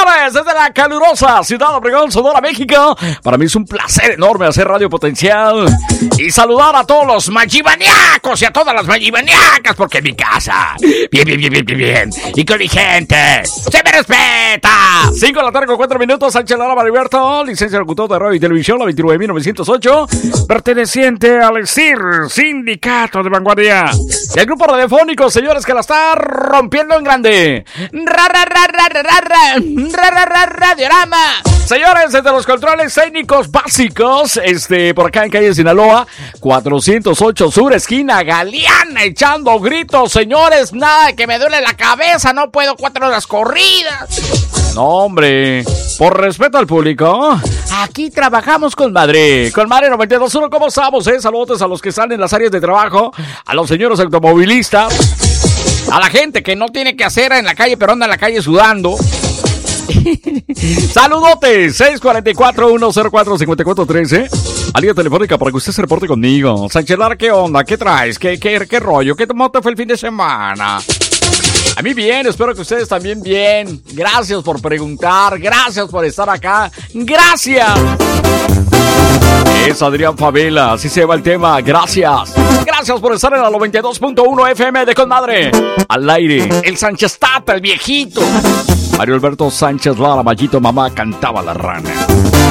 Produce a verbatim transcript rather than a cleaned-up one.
Señores, desde la calurosa Ciudad Obregón, Sonora, México, para mí es un placer enorme hacer Radio Potencial y saludar a todos los magibaniacos y a todas las magibaniacas, porque en mi casa, bien, bien, bien, bien, bien, bien, y con mi gente, se me respeta. cinco de la tarde con cuatro minutos, Sánchez Lara Mariberto, licencia de locutor de radio y televisión, la veintinueve mil novecientos ocho, perteneciente al S I R, Sindicato de Vanguardia, y el grupo radiofónico, señores, que la está rompiendo en grande. Ra, ra, ra, ra, ra, ra, ra, ra, ra, Radiorama. Señores, desde los controles técnicos básicos, este, por acá en calle Sinaloa, cuatrocientos ocho Sur, esquina Galeana, echando gritos, señores, nada, que me duele la cabeza, no puedo cuatro horas corridas. No, hombre, por respeto al público, aquí trabajamos con madre, con madre noventa y dos punto uno, ¿cómo estamos, eh? Saludos a los que están en las áreas de trabajo, a los señores automovilistas, a la gente que no tiene que hacer en la calle, pero anda en la calle sudando. Saludotes, seis cuatro cuatro, uno cero cuatro, cinco cuatro uno tres, ¿eh? A línea telefónica para que usted se reporte conmigo. Sánchez Lara, ¿qué onda? ¿Qué traes? ¿Qué, qué, qué rollo? ¿Qué te fue el fin de semana? A mí bien, espero que ustedes también bien. Gracias por preguntar, gracias por estar acá. ¡Gracias! Es Adrián Favela, así se va el tema, gracias. Gracias por estar en la noventa y dos punto uno F M de Conmadre. Al aire, el Sánchez Tata, el viejito. Mario Alberto Sánchez Lara, Mallito Mamá, cantaba la rana.